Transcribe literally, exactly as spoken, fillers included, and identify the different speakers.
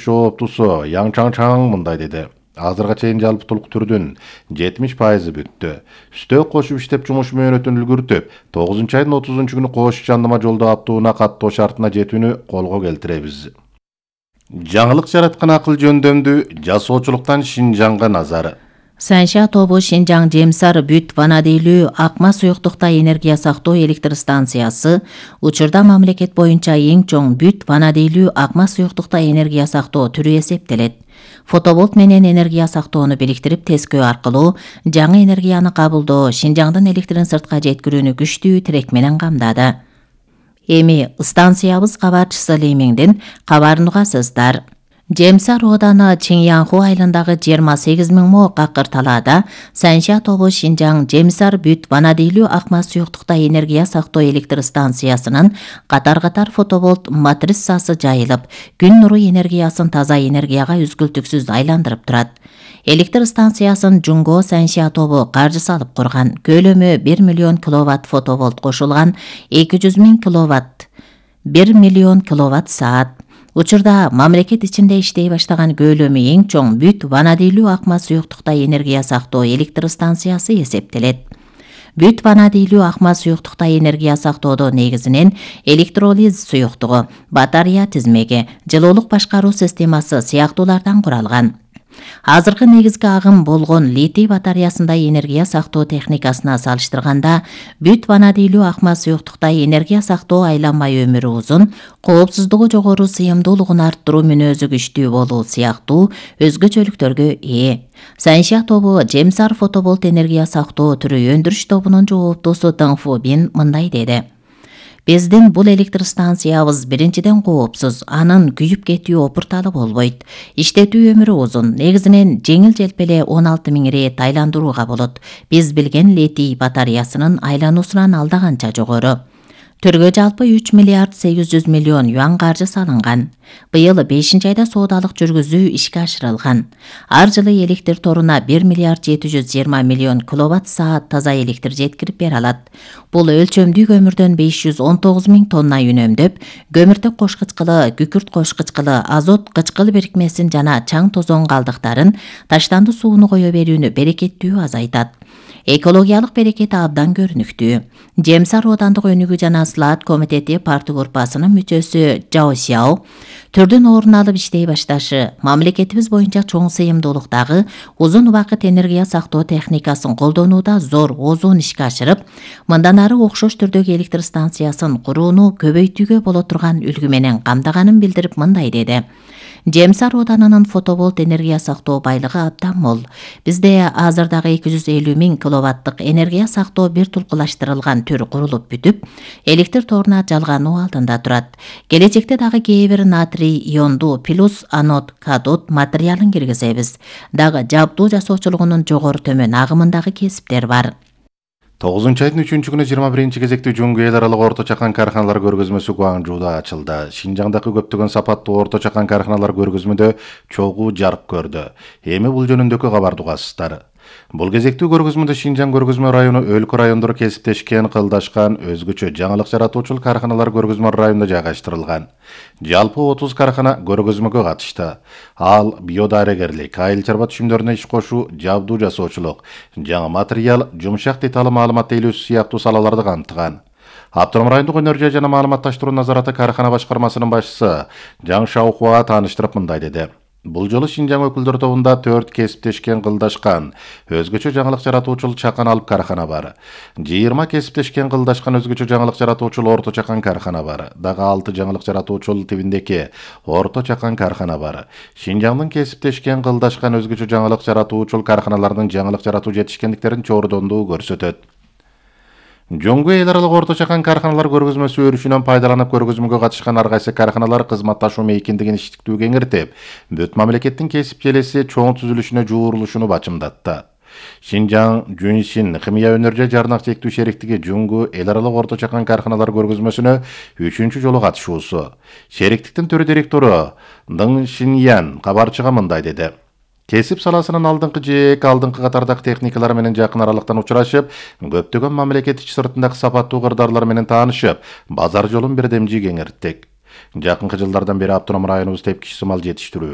Speaker 1: жооптусу Яң Чаңчаң мындай деди. Азырга чейин жалпы түрдүн жетимиш пайызы бүттү. Үстөө кошуп иштеп жумуш мөөнөтүн үлгүртүп, тогузунчу айдын отузунчу күнү кош жандама жолдо аптууна каттоо шартына жетүүнү колго келтиребиз. Жаңылык жараткан акыл жөндөмдү жасоочулуктан Шинжаңга назары.
Speaker 2: Санша тобу Шинжаң Жемсар бүт ванадийлүү акма суюктукта энергия сактоо электр станциясы учурда мамлекет боюнча эң чоң бүт ванадийлүү акма суюктукта энергия сактоо түрү эсептелет. Фотоболт менен энергия сактоону бириктирип тескөө аркылуу жаңы энергияны кабылдоо Шинжаңдын электрин сыртка жеткирүүнү күчтүү тирек менен камдады. Эми станциябыз кабарчысы Леймиңдин кабарын угасыздар. Жемсар ооданы Чиңянху айылындагы жыйырма сегиз миң мо какыр талаада Санша тобу Шинжаң Жемсар бүт ванадийлүү акма суюктукта энергия сактоо электр станциясынын катар-катар фотоболт матриссасы жайылып, күн нуру энергиясын таза энергияга үзгүлтүксүз айландырып турат. Электр станциясын Жунго Санша тобу каржы салып курган. Көлөмү бир миллион киловатт фотоболт кошулган, эки жүз миң киловатт, бир миллион киловатт саат. Учурда мамлекет ичинде иштей баштаган көлөмү эң чоң бүт ванадийлүү акма суюктукта энергия сактоо электр станциясы эсептелет. Бүт ванадийлүү акма суюктукта энергия сактоодо негизинен электролиз суюктугу, батарея тизмеги, жылуулук башкаруу системасы сыяктуулардан куралган. Азыркы негизги агым болгон литий батареясында энергия сактоо техникасына салыштырганда бүт ванадийлүү акма суюктукта энергия сактоо айланмай өмүрү узун, коопсуздугу жогору, сыйымдуулугун арттыруу мүнөзү күчтүү болуу сыяктуу өзгөчөлүктөргө ээ. Санша тобу Жемсар фотоболт энергия сактоо түрү өндүрүш тобунун жооптусу Дыңфу Бин мындай деди. Биздин бул электр станциябыз биринчиден коопсуз, анын күйүп кетүү опурталы болбойт. Иштетүү өмүрү узун, негизинен жеңил желпеле он алты миң рет айландырууга болот. Биз билген литий батареясынын айлануусунан алдаганча жогору. Түргө жалпы үч миллиард сегиз жүз миллион юан каржы салынган. Быйыл бешинчи айда соодалык жүргүзүү ишке ашырылган. Ар жылы электр торуна бир миллиард жети жүз жыйырма миллион киловатт саат таза электр жеткирип бере алат. Бул өлчөмдүү көмүрдөн беш жүз он тогуз миң тонна үнөмдөп, көмүртөк кош кычкылы, күкүрт кош кычкылы, азот кычкыл бирикмесин жана чаң тозоң калдыктарын, таштанды сууну кое берүүнү берекеттүү азайтат. Экологиялык берекети абдан көрүнүктүү. Жемсар оодандык өнүгүү жана слаат комитети парты группасынын мүчөсү Жао Сяо түрдүн орун алып иштей башташы, мамлекетибиз боюнча чоң сыйымдуулуктагы узун убакыт энергия сактоо техникасын колдонууда зор оозун ишке ашырып, мындан ары окшош түрдөгү электр станциясын курууну көбөйтүүгө боло турган үлгү менен камдаганын билдирип мындай деди. Жемсар оодарынын фотоболт энергия сактоо байлыгы абдан мол. Бизде азырдагы эки жүз элүү миң киловаттык энергия сактоо бир тулкулаштырылган түр курулуп бүтүп, электр торуна жалгануу алдында турат. Келечекте дагы кээ бир натрий ионду плюс анод катод материалын киргизебиз. Дагы жабдуу жасоочулугунун жогору төмөн агымындагы кесиптер бар.
Speaker 1: тогузунчу айдын үчүнчү күнү жыйырма биринчи кезекте Жунго эл аралык орто чакан карханалар көргөзмөсү Гуаңжууда ачылды. Шинжаңдагы көптөгөн сапаттуу орто чакан карханалар көргөзмөдө чогуу жарык көрдү. Эми бул жөнүндөгү кабарды угасыздар. Бул кезектүү көргөзмөдө Шинжаң көргөзмө району өлкө райондору кесиптешкен, кылдашкан, өзгөчө жаңылык жаратуучул карханалар көргөзмө районунда жайгаштырылган. Жалпы отуз кархана көргөзмөгө катышты. Ал биодарегерлик, айыл чарба түшүмдөрүнө иш кошуу, жабдуу жасоочулук, жаңы материал, жумшак деталы маалымат тейлөөсү сыяктуу салаларды камтыган. Автоном райондук өнөр жай жана маалыматташтыруу назараты кархана башкармасынын башчысы Жаң Шаухуа тааныштырып мындай деди. Бул жолу Шинжаң өкүлдөр тобунда төрт кесиптешкен, кылдашкан, өзгөчө жаңылык жаратуучул чакан алып кархана бар. жыйырма кесиптешкен, кылдашкан, өзгөчө жаңылык жаратуучул орто чакан кархана бар. Дагы алты жаңылык жаратуучул тибиндеки орто чакан кархана бар. Шинжаңдын кесиптешкен, кылдашкан, өзгөчө жаңылык жаратуучул карханалардын жаңылык жаратуу жетишкендиктерин чордондуу көрсөтөт. Жунго эл аралык орто чакан карханалар көргөзмөсү өрүшүнөн пайдаланып көргөзмөгө катышкан ар кайсы карханалар кызматташуу мейкиндигин иштиктүү кеңиртип, бүт мамлекеттин кесип желеси чоң түзүлүшүнө жуурулушуну бачымдатты. Шинжаң Жуншин химия өнөр жай жарнак чектүү шериктиги Жунго эл аралык орто чакан карханалар көргөзмөсүнө үчүнчү жолу катышуусу. Шериктиктин төрү директору Дың Шиньян кабарчыга мындай деди. Кесип саласынын алдыңкы жээк алдыңкы катардагы техникалар менен жакын аралыктан учурашып, көптөгөн мамлекет ич сыртындагы сапаттуу кырдаарлар менен таанышып, базар жолун бирдемжи кеңирттик. Жакынкы жылдардан бери автоном районубуз тепкичси мал жетиштирүү